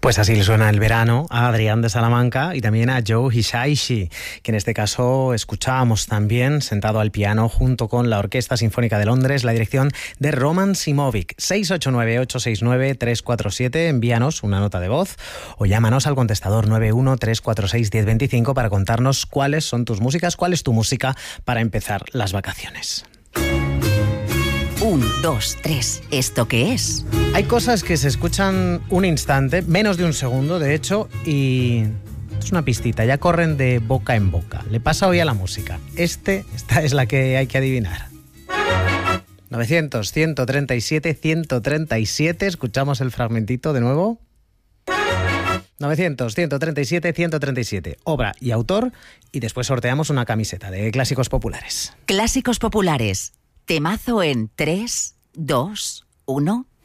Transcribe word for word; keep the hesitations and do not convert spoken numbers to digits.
Pues así le suena el verano a Adrián de Salamanca y también a Joe Hisaishi, que en este caso escuchábamos también sentado al piano junto con la Orquesta Sinfónica de Londres, la dirección de Roman Simovic. seis ocho nueve, ocho seis nueve, tres cuatro siete, envíanos una nota de voz o llámanos al contestador nueve uno tres cuatro seis, uno cero dos cinco para contarnos cuáles son tus músicas, cuál es tu música para empezar las vacaciones. Un, dos, tres. ¿Esto qué es? Hay cosas que se escuchan un instante, menos de un segundo, de hecho, y es una pistita, ya corren de boca en boca. Le pasa hoy a la música. Este, esta es la que hay que adivinar. novecientos, ciento treinta y siete, ciento treinta y siete. Escuchamos el fragmentito de nuevo. novecientos, ciento treinta y siete, ciento treinta y siete. Obra y autor, y después sorteamos una camiseta de Clásicos Populares. Clásicos Populares. Temazo en tres, dos, uno.